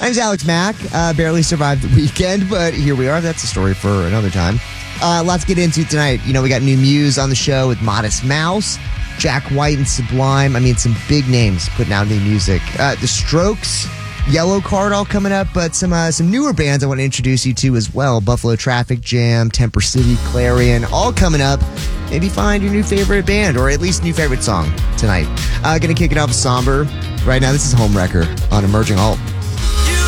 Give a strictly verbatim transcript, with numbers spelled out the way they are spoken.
name's Alex Mack. Uh, barely survived the weekend, but here we are. That's a story for another time. Uh, lots to get into tonight. You know, we got new Muse on the show with Modest Mouse, Jack White and Sublime. I mean, some big names putting out new music. Uh, the Strokes, Yellow Card all coming up, but some uh, some newer bands I want to introduce you to as well. Buffalo Traffic Jam, Temper City, Clarion, all coming up. Maybe find your new favorite band, or at least new favorite song tonight. Uh, gonna kick it off with Somber. Right now, this is Homewrecker on Emerging Alt.